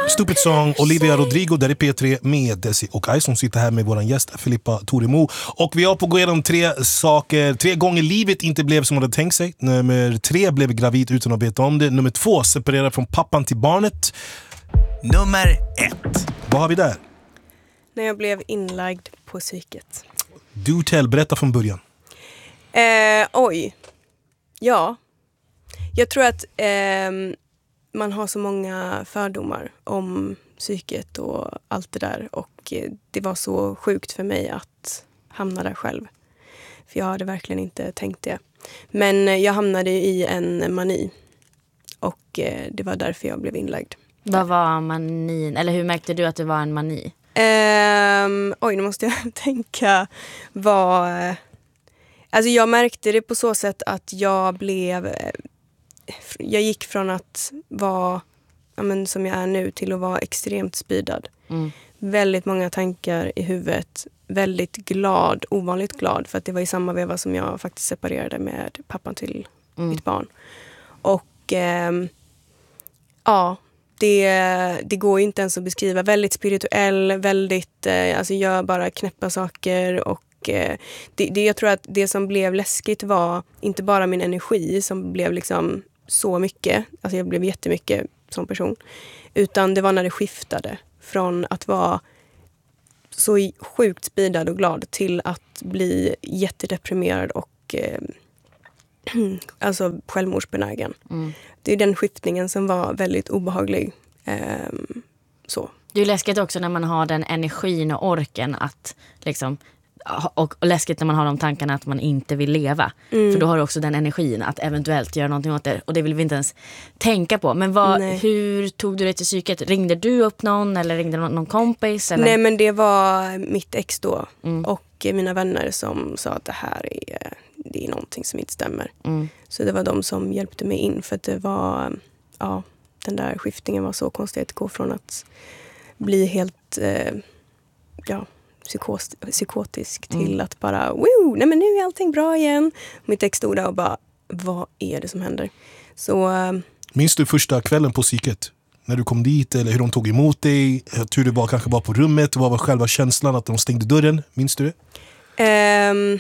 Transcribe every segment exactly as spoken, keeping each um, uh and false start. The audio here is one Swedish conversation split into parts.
Stupid Song, Olivia Rodrigo, där är P tre med Desi och Aj som sitter här med våran gäst Filippa Toremo. Och vi har på att gå igenom tre saker. Tre gånger livet inte blev som man hade tänkt sig. Nummer tre, blev gravid utan att veta om det. Nummer två, separera från pappan till barnet. Nummer ett. Vad har vi där? När jag blev inlagd på psyket. Du tell, berätta från början. Eh, oj. Ja. Jag tror att eh, man har så många fördomar om psyket och allt det där. Och eh, det var så sjukt för mig att hamna där själv. För jag hade verkligen inte tänkt det. Men eh, jag hamnade i en mani. Och eh, det var därför jag blev inlagd. Vad var manin? Eller hur märkte du att det var en mani? Um, oj, nu måste jag tänka vad... Alltså jag märkte det på så sätt att jag blev... Jag gick från att vara, ja men, som jag är nu, till att vara extremt speedad. Mm. Väldigt många tankar i huvudet. Väldigt glad, ovanligt glad. För att det var i samma veva som jag faktiskt separerade med pappan till mm. mitt barn. Och um, ja... Det, det går ju inte ens att beskriva. Väldigt spirituell, väldigt, eh, alltså gör bara knäppa saker. Och eh, det, det, jag tror att det som blev läskigt var inte bara min energi som blev liksom så mycket. Alltså jag blev jättemycket som person. Utan det var när det skiftade från att vara så sjukt speedad och glad till att bli jättedeprimerad och eh, alltså självmordsbenägen. Mm. Det är den skiftningen som var väldigt obehaglig. Ehm, så. Det är läskigt också när man har den energin och orken att liksom, och, och läskigt när man har de tankarna att man inte vill leva. Mm. För då har du också den energin att eventuellt göra någonting åt det. Och det vill vi inte ens tänka på. Men vad, hur tog du dig till psyket? Ringde du upp någon eller ringde någon, någon kompis? Eller? Nej, men det var mitt ex då. Mm. Och mina vänner som sa att det här är, det är någonting som inte stämmer. Mm. Så det var de som hjälpte mig in. För att det var, ja, den där skiftningen var så konstigt att gå från att bli helt, eh, ja, psykos, psykotisk till mm. att bara, woo, nej men nu är allting bra igen. Mitt ex stod där och bara, vad är det som händer? Så, eh, minns du första kvällen på psyket? När du kom dit, eller hur de tog emot dig? Hur du var kanske bara på rummet? Vad var själva känslan att de stängde dörren? Minns du det? Um,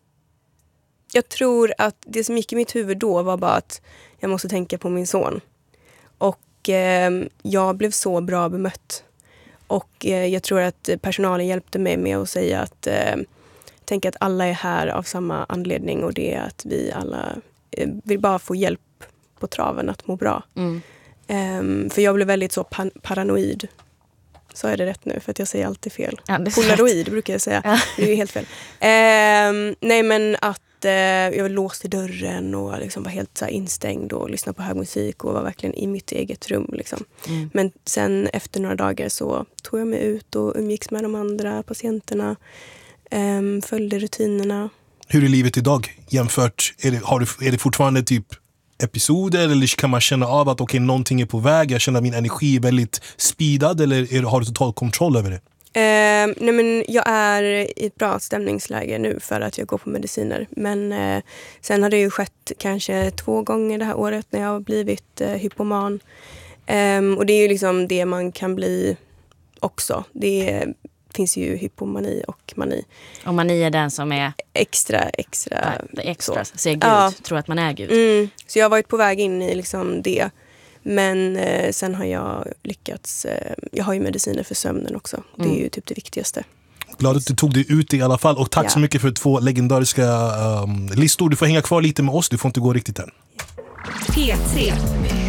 jag tror att det som gick i mitt huvud då var bara att jag måste tänka på min son. Och um, jag blev så bra bemött. Och uh, jag tror att personalen hjälpte mig med att säga att uh, tänka att alla är här av samma anledning. Och det är att vi alla uh, vill bara få hjälp på traven att må bra. Mm. Um, för jag blev väldigt så pan- paranoid. Så är det rätt nu, för att jag säger alltid fel. Ja, Polaroid brukar jag säga. Ja. Det är ju helt fel. Um, nej, men att uh, jag låste dörren och liksom var helt så här instängd och lyssnade på hög musik och var verkligen i mitt eget rum. Liksom. Mm. Men sen efter några dagar så tog jag mig ut och umgicks med de andra patienterna. Um, följde rutinerna. Hur är livet idag jämfört? Är det, har du, är det fortfarande typ episoder eller kan man känna av att okej, okay, någonting är på väg, jag känner att min energi är väldigt speedad, eller är, har du total kontroll över det? Eh, nej men jag är i ett bra stämningsläge nu för att jag går på mediciner, men eh, sen har det ju skett kanske två gånger det här året när jag har blivit eh, hypoman, eh, och det är ju liksom det man kan bli också. Det är, finns ju hypomani och mani. Och mani är den som är extra, extra. Ja, det är extra, så. ser Gud, ja. tror att man är Gud. Mm. Så jag har varit på väg in i liksom det. Men eh, sen har jag lyckats, eh, jag har ju mediciner för sömnen också. Det är mm. ju typ det viktigaste. Glad att du tog dig ut i alla fall. Och tack ja. så mycket för två legendariska um, listor. Du får hänga kvar lite med oss, du får inte gå riktigt än. P tre